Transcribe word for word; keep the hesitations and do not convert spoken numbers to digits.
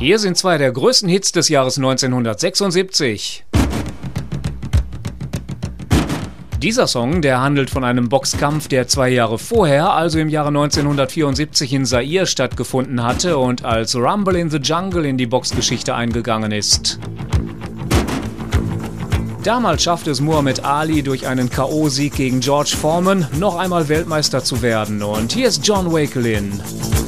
Hier sind zwei der größten Hits des Jahres neunzehnhundertsechsundsiebzig. Dieser Song, der handelt von einem Boxkampf, der zwei Jahre vorher, also im Jahre neunzehnhundertvierundsiebzig in Zaire stattgefunden hatte und als Rumble in the Jungle in die Boxgeschichte eingegangen ist. Damals schaffte es Muhammad Ali durch einen K O-Sieg gegen George Foreman noch einmal Weltmeister zu werden. Und hier ist John Wakelin.